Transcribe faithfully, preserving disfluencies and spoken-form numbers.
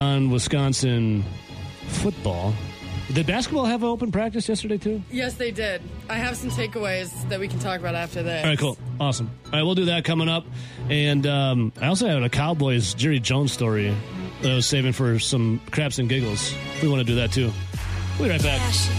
on Wisconsin football. Did basketball have an open practice yesterday, too? Yes, they did. I have some takeaways that we can talk about after this. All right, cool. Awesome. All right, we'll do that coming up. And um, I also have a Cowboys Jerry Jones story that I was saving for some craps and giggles. We want to do that, too. We'll be right back.